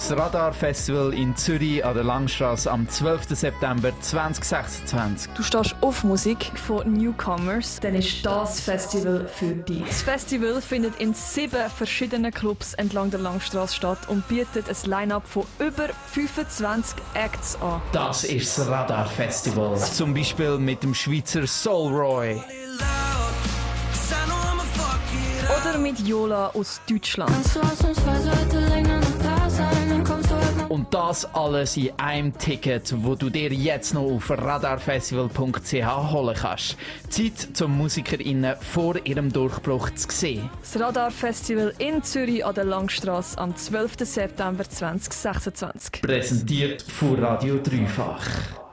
Das Radar Festival in Zürich an der Langstrasse am 12. September 2026. Du stehst auf Musik von Newcomers, dann ist das Festival für dich. Das Festival findet in 7 verschiedenen Clubs entlang der Langstrasse statt und bietet ein Line-up von über 25 Acts an. Das ist das Radar Festival. Zum Beispiel mit dem Schweizer Soul Roy. Oder mit Yola aus Deutschland. Und das alles in einem Ticket, wo du dir jetzt noch auf radarfestival.ch holen kannst. Zeit, um MusikerInnen vor ihrem Durchbruch zu sehen. Das Radar Festival in Zürich an der Langstrasse am 12. September 2026. Präsentiert von Radio Dreifach.